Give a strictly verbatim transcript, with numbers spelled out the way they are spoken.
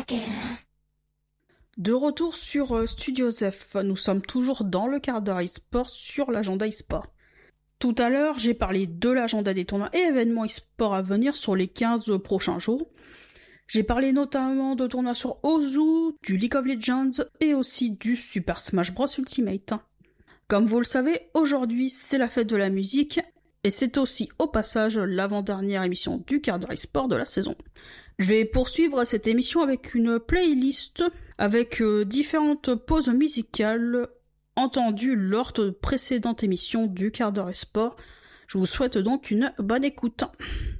De retour sur euh, Studio F, nous sommes toujours dans le quart d'heure e-sport sur l'agenda e-sport. Tout à l'heure, j'ai parlé de l'agenda des tournois et événements e-sport à venir sur les quinze prochains jours. J'ai parlé notamment de tournois sur Ozu, du League of Legends et aussi du Super Smash Bros Ultimate. Comme vous le savez, aujourd'hui c'est la fête de la musique et c'est aussi au passage l'avant-dernière émission du quart d'heure e-sport de la saison. Je vais poursuivre cette émission avec une playlist avec euh, différentes pauses musicales entendues lors de précédentes émissions du quart d'heure e-sport. Je vous souhaite donc une bonne écoute.